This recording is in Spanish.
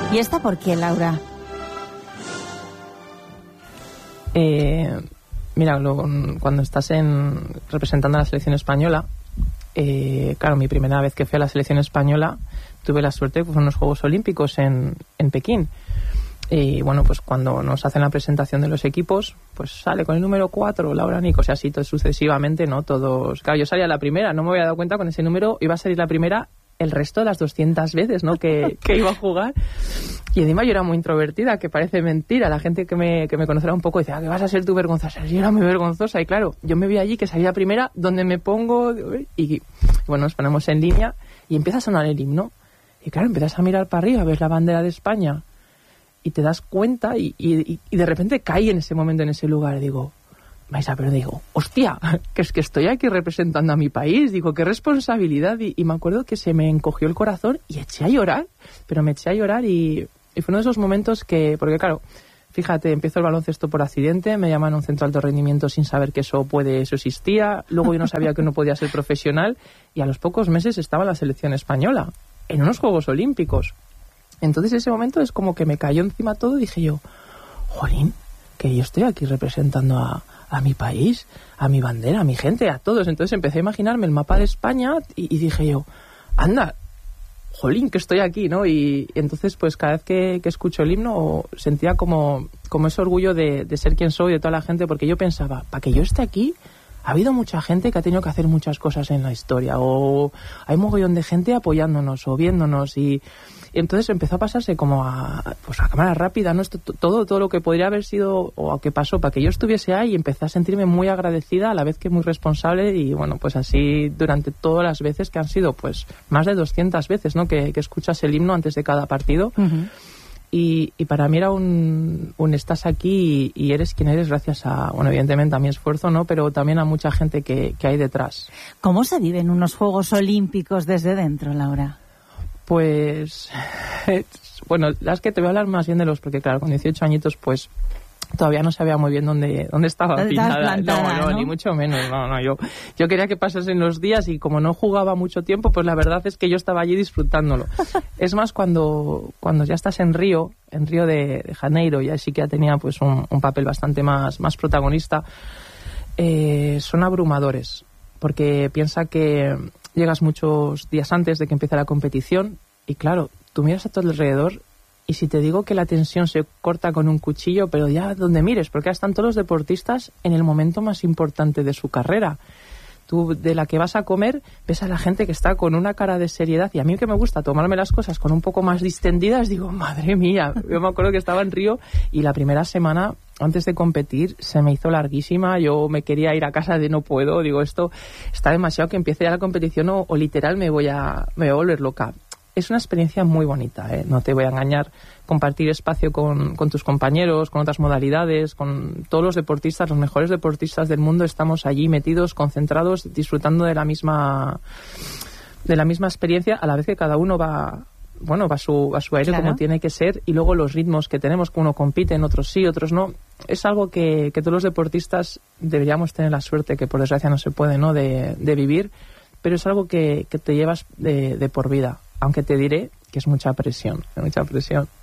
¿Y esta por qué, Laura? Mira, cuando estás representando a la selección española, claro, mi primera vez que fui a la selección española tuve la suerte, pues, en los Juegos Olímpicos en Pekín. Y bueno, pues cuando nos hacen la presentación de los equipos, pues sale con el número 4, Laura Nico, o sea, así todo sucesivamente, ¿no? Todos. Claro, yo salía la primera, no me había dado cuenta, con ese número iba a salir la primera el resto de las 200 veces, ¿no? que iba a jugar. Y encima yo era muy introvertida, que parece mentira. La gente que me conocerá un poco dice, que vas a ser tú vergonzosa. Yo era muy vergonzosa y claro, yo me vi allí que salía primera, donde me pongo, y bueno, nos ponemos en línea y empieza a sonar el himno. Y claro, empiezas a mirar para arriba, ves la bandera de España y te das cuenta y de repente caí en ese momento, en ese lugar. Y digo, Maisa, pero digo, hostia, que es que estoy aquí representando a mi país. Digo, qué responsabilidad. Y me acuerdo que se me encogió el corazón y eché a llorar. Pero me eché a llorar y fue uno de esos momentos porque claro, fíjate, empiezo el baloncesto por accidente, me llaman a un centro de alto rendimiento sin saber que eso existía. Luego yo no sabía que uno podía ser profesional y a los pocos meses estaba en la selección española, en unos Juegos Olímpicos. Entonces ese momento es como que me cayó encima todo y dije yo, jolín, que yo estoy aquí representando a mi país, a mi bandera, a mi gente, a todos. Entonces empecé a imaginarme el mapa de España y dije yo, anda, jolín, que estoy aquí, ¿no? Y entonces pues cada vez que escucho el himno sentía como ese orgullo de ser quien soy, de toda la gente, porque yo pensaba, para que yo esté aquí ha habido mucha gente que ha tenido que hacer muchas cosas en la historia, o hay un mogollón de gente apoyándonos o viéndonos y entonces empezó a pasarse como a cámara rápida, ¿no? Todo lo que podría haber sido o que pasó para que yo estuviese ahí, y empecé a sentirme muy agradecida a la vez que muy responsable. Y bueno, pues así durante todas las veces, que han sido pues más de 200 veces, ¿no? que escuchas el himno antes de cada partido. Uh-huh. Y para mí era un estás aquí y eres quien eres gracias a, bueno, evidentemente a mi esfuerzo, ¿no? Pero también a mucha gente que hay detrás. ¿Cómo se viven unos Juegos Olímpicos desde dentro, Laura? Pues, bueno, las que te voy a hablar más bien de porque claro, con 18 añitos, pues todavía no sabía muy bien dónde estaba pintada. No, ni mucho menos. No, yo quería que pasasen los días y como no jugaba mucho tiempo, pues la verdad es que yo estaba allí disfrutándolo. Es más, cuando ya estás en Río de Janeiro, ya sí que ya tenía pues un papel bastante más protagonista, son abrumadores, porque piensa que llegas muchos días antes de que empiece la competición y claro, tú miras a todo alrededor y si te digo que la tensión se corta con un cuchillo, pero ya donde mires, porque ya están todos los deportistas en el momento más importante de su carrera. Tú, de la que vas a comer, ves a la gente que está con una cara de seriedad, y a mí que me gusta tomarme las cosas con un poco más distendidas, digo, madre mía. Yo me acuerdo que estaba en Río y la primera semana antes de competir se me hizo larguísima, yo me quería ir a casa de no puedo, digo, esto está demasiado, que empiece ya la competición o literal me voy a volver loca. Es una experiencia muy bonita, no te voy a engañar, compartir espacio con tus compañeros, con otras modalidades, con todos los deportistas, los mejores deportistas del mundo, estamos allí metidos, concentrados, disfrutando de la misma experiencia, a la vez que cada uno va a su aire, claro, como tiene que ser, y luego los ritmos que tenemos, que uno compite, en otros sí, otros no. Es algo que todos los deportistas deberíamos tener la suerte, que por desgracia no se puede, ¿no?, de vivir, pero es algo que te llevas de por vida. Aunque te diré que es mucha presión, mucha presión.